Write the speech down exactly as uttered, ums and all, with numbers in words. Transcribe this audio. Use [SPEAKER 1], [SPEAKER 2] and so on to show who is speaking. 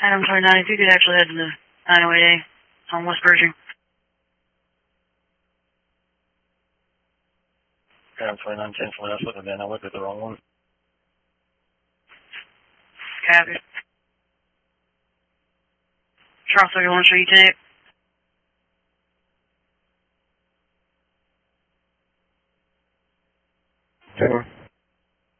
[SPEAKER 1] Adam twenty-nine, if you could actually head to the nine oh eight A on West Pershing.
[SPEAKER 2] Adam twenty-nine, ten four, that's looking down. I looked at the wrong one.
[SPEAKER 1] Copy. Charles thirty-one, show you tape.